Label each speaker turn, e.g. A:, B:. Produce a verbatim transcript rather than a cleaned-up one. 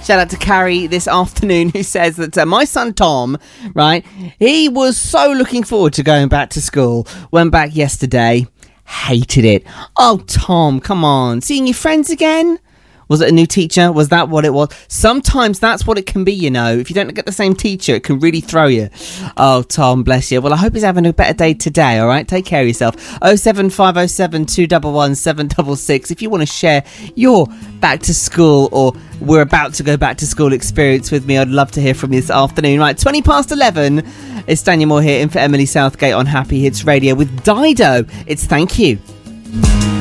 A: Shout out to Carrie this afternoon, who says that uh, my son Tom, right, he was so looking forward to going back to school. Went back yesterday, hated it. Oh, Tom, come on. Seeing your friends again? Was it a new teacher? Was that what it was? Sometimes that's what it can be, you know. If you don't get the same teacher, it can really throw you. Oh, Tom, bless you. Well, I hope he's having a better day today, all right? Take care of yourself. oh seven five oh seven, two one one, seven six six. If you want to share your back to school or we're about to go back to school experience with me, I'd love to hear from you this afternoon. Right, twenty past eleven. It's Daniel Moore here in for Emily Southgate on Happy Hits Radio with Dido. It's Thank You.